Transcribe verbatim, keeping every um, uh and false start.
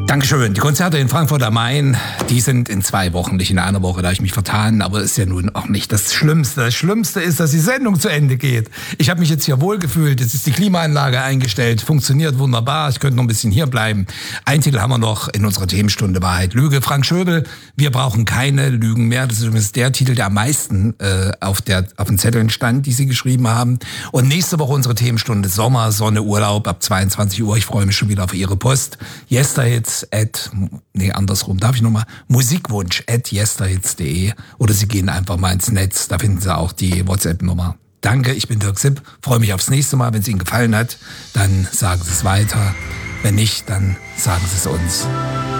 Dankeschön. Die Konzerte in Frankfurt am Main, die sind in zwei Wochen, nicht in einer Woche, da habe ich mich vertan, aber ist ja nun auch nicht das Schlimmste. Das Schlimmste ist, dass die Sendung zu Ende geht. Ich habe mich jetzt hier wohlgefühlt, jetzt ist die Klimaanlage eingestellt, funktioniert wunderbar, ich könnte noch ein bisschen hier bleiben. Ein Titel haben wir noch in unserer Themenstunde Wahrheit, Lüge. Frank Schöbel, wir brauchen keine Lügen mehr. Das ist übrigens der Titel, der am meisten äh, auf, der, auf den Zetteln stand, die Sie geschrieben haben. Und nächste Woche unsere Themenstunde Sommer, Sonne, Urlaub ab zweiundzwanzig Uhr. Ich freue mich schon wieder auf Ihre Post. Yesterhits at, nee, andersrum, darf ich nochmal, musikwunsch at yesterhits punkt de oder Sie gehen einfach mal ins Netz, da finden Sie auch die WhatsApp-Nummer. Danke, ich bin Dirk Sipp, freue mich aufs nächste Mal. Wenn es Ihnen gefallen hat, dann sagen Sie es weiter. Wenn nicht, dann sagen Sie es uns.